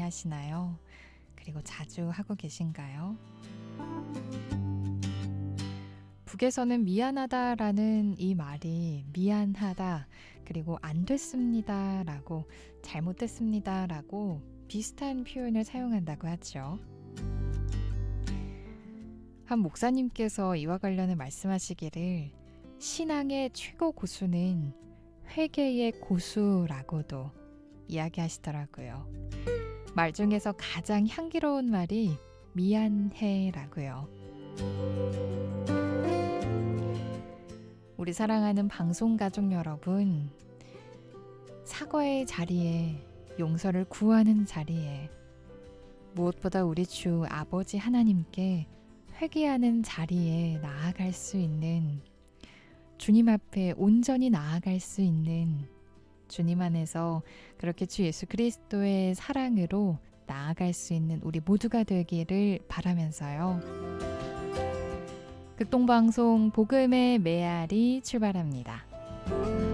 하시나요? 그리고 자주 하고 계신가요? 북에서는 미안하다라는 이 말이 미안하다, 그리고 안 됐습니다라고, 잘못됐습니다라고 비슷한 표현을 사용한다고 하죠. 한 목사님께서 이와 관련해 말씀하시기를 신앙의 최고 고수는 회개의 고수라고도 이야기하시더라고요. 말 중에서 가장 향기로운 말이 미안해라고요. 우리 사랑하는 방송가족 여러분, 사과의 자리에, 용서를 구하는 자리에, 무엇보다 우리 주 아버지 하나님께 회개하는 자리에 나아갈 수 있는, 주님 앞에 온전히 나아갈 수 있는, 주님 안에서 그렇게 주 예수 그리스도의 사랑으로 나아갈 수 있는 우리 모두가 되기를 바라면서요. 극동방송 복음의 메아리 출발합니다.